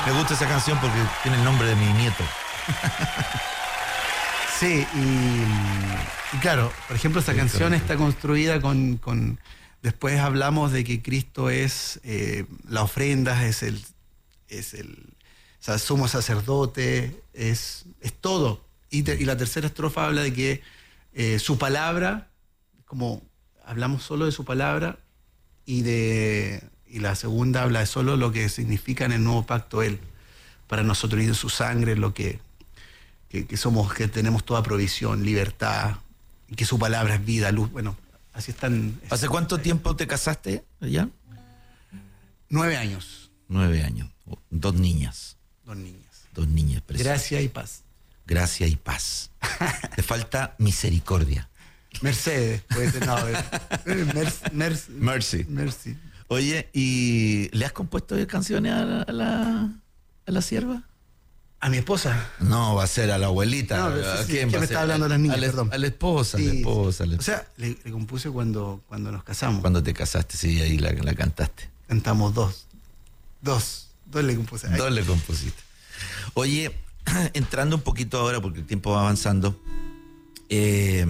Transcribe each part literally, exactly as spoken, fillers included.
Me gusta esa canción porque tiene el nombre de mi nieto. Sí, y, y claro, por ejemplo, esta sí, canción correcto. Está construida con, con... Después hablamos de que Cristo es eh, la ofrenda, es el, es el o sea, sumo sacerdote, es, es todo. Y, te, y la tercera estrofa habla de que eh, su palabra, como hablamos solo de su palabra, y, de, y la segunda habla de solo lo que significa en el nuevo pacto Él, para nosotros, y de su sangre, lo que, que, que somos, que tenemos toda provisión, libertad, y que su palabra es vida, luz. Bueno, así están. ¿Hace cuánto tiempo te casaste ya? Nueve años. Nueve años. Dos niñas. Dos niñas. Dos niñas preciosas. Gracia y paz. Gracia y paz. Te falta misericordia. Mercedes, puede ser, no, mer, mer, Mercy. Mercy. Oye, ¿y le has compuesto canciones a la, a la, a la sierva? ¿A mi esposa? No, va a ser a la abuelita. No, ¿A sí, quién sí, va me a ser? está hablando a las niñas, a la, perdón. A la esposa, sí, a la esposa. Sí. La... O sea, le, le compuse cuando, cuando nos casamos. Cuando te casaste, sí, ahí la, la cantaste. Cantamos dos. Dos. Dos le compuse. Ahí. Dos le compusiste. Oye, entrando un poquito ahora, porque el tiempo va avanzando, eh,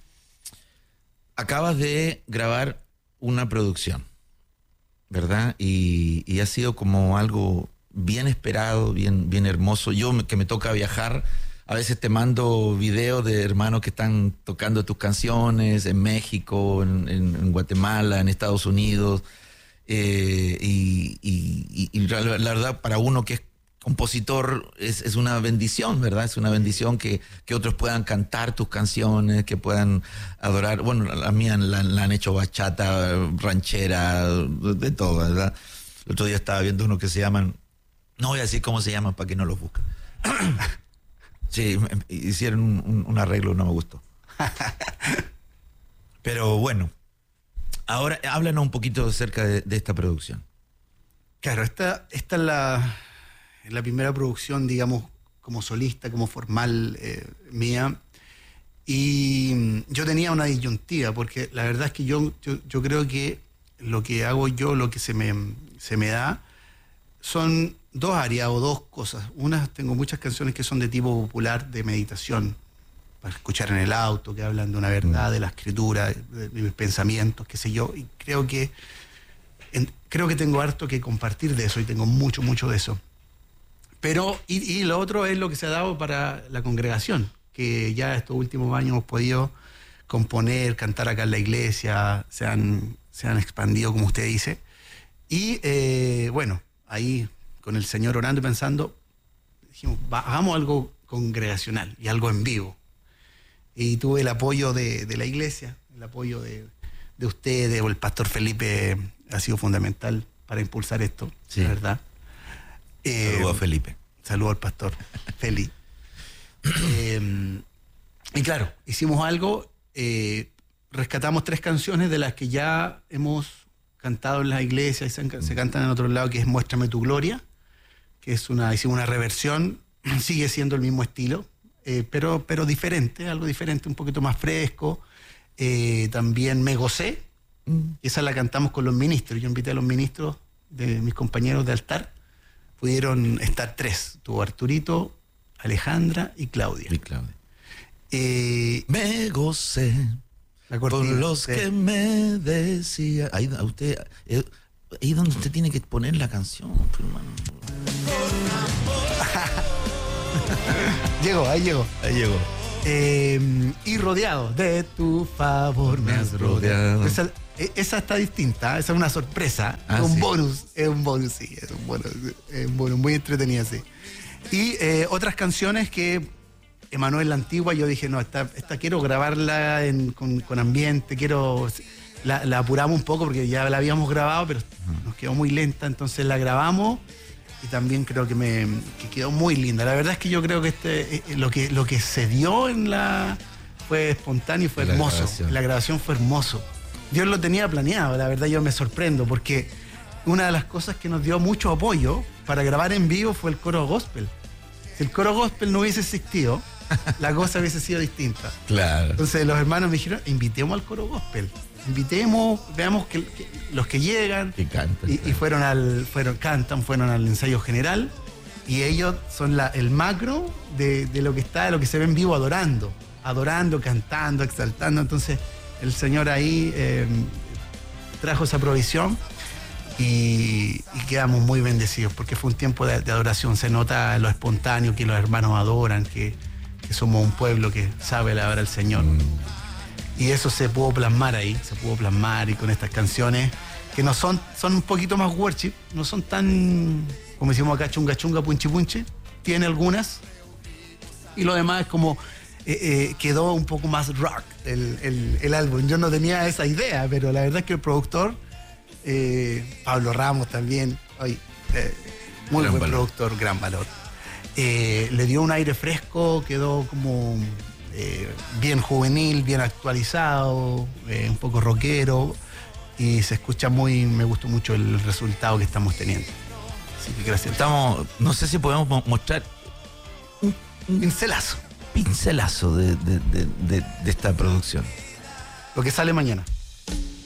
acabas de grabar una producción, ¿verdad? Y, y ha sido como algo bien esperado, bien, bien hermoso. Yo me, que me toca viajar, a veces te mando videos de hermanos que están tocando tus canciones en México, en, en, en Guatemala, en Estados Unidos. Eh, y, y, y la, la verdad, para uno que es compositor es, es una bendición, ¿verdad? Es una bendición que, que otros puedan cantar tus canciones, que puedan adorar. Bueno, la mía la, la han hecho bachata, ranchera, de todo, ¿verdad? El otro día estaba viendo uno que se llaman, no voy a decir cómo se llaman para que no los busquen. Sí, hicieron un, un, un arreglo, no me gustó. Pero bueno, ahora háblanos un poquito acerca de, de esta producción. Claro, esta, esta es la... la primera producción, digamos, como solista, como formal eh, mía. Y yo tenía una disyuntiva, porque la verdad es que yo, yo, yo creo que lo que hago yo, lo que se me, se me da, son dos áreas o dos cosas. Una, tengo muchas canciones que son de tipo popular, de meditación, para escuchar en el auto, que hablan de una verdad, de la escritura, de, de mis pensamientos, qué sé yo. Y creo que, en, creo que tengo harto que compartir de eso, y tengo mucho, mucho de eso. Pero, y, y lo otro es lo que se ha dado para la congregación, que ya estos últimos años hemos podido componer, cantar acá en la iglesia, se han, se han expandido, como usted dice. Y eh, bueno, ahí con el Señor orando y pensando, dijimos, va, hagamos algo congregacional y algo en vivo. Y tuve el apoyo de, de la iglesia, el apoyo de, de ustedes, o el pastor Felipe ha sido fundamental para impulsar esto, sí. La verdad. Eh, Saludos a Felipe. Saludos al pastor Felipe. eh, y claro, hicimos algo, eh, rescatamos tres canciones de las que ya hemos cantado en las iglesias y se, se cantan en otro lado, que es Muéstrame tu gloria, que es una, hicimos una reversión, sigue siendo el mismo estilo, eh, pero, pero diferente, algo diferente, un poquito más fresco. Eh, también Me Gocé, mm. esa la cantamos con los ministros. Yo invité a los ministros de mis compañeros de altar. Pudieron estar tres, tuvo Arturito, Alejandra y Claudia. Y Claudia. Eh, me gocé la cortina, por los sí. que me decían. Ahí, usted, eh, ahí donde usted tiene que poner la canción, hermano. Llegó, ahí llegó. Ahí llegó. Eh, y rodeado de tu favor me has rodeado. Esa, esa está distinta, esa es una sorpresa, ah, es un sí. bonus, es un bonus, sí, es un bonus, es un bonus muy entretenido, sí. Y eh, otras canciones que Emanuel la Antigua, yo dije, no, esta, esta quiero grabarla en, con, con ambiente, quiero, la, la apuramos un poco porque ya la habíamos grabado, pero uh-huh. nos quedó muy lenta, entonces la grabamos. Y también creo que me que quedó muy linda. La verdad es que yo creo que este eh, lo que lo que se dio en la fue espontáneo y fue la hermoso. Grabación. La grabación fue hermoso. Dios lo tenía planeado, la verdad yo me sorprendo, porque una de las cosas que nos dio mucho apoyo para grabar en vivo fue el coro gospel. Si el coro gospel no hubiese existido, la cosa hubiese sido distinta. Claro. Entonces los hermanos me dijeron, invitemos al coro gospel. Invitemos, veamos que, que los que llegan que cantan, y, y fueron al fueron cantan fueron al ensayo general Y ellos son la, el macro de, de lo que está, de lo que se ve en vivo adorando, adorando, cantando, exaltando. Entonces el Señor ahí eh, trajo esa provisión y, y quedamos muy bendecidos porque fue un tiempo de, de adoración. Se nota lo espontáneo que los hermanos adoran, que, que somos un pueblo que sabe alabar al Señor. Mm. Y eso se pudo plasmar ahí, se pudo plasmar y con estas canciones que no son, son un poquito más worship, no son tan, como decimos acá, chunga chunga, punchi punchi. Tiene algunas y lo demás es como eh, eh, quedó un poco más rock el, el, el álbum. Yo no tenía esa idea, pero la verdad es que el productor eh, Pablo Ramos también, hoy, eh, muy gran buen valor. Productor, gran valor, eh, le dio un aire fresco, quedó como eh, bien juvenil, bien actualizado, eh, un poco rockero y se escucha muy, me gustó mucho el resultado que estamos teniendo. Así que gracias. Estamos, no sé si podemos mostrar un, un pincelazo. Pincelazo de, de, de, de, de esta producción. Lo que sale mañana.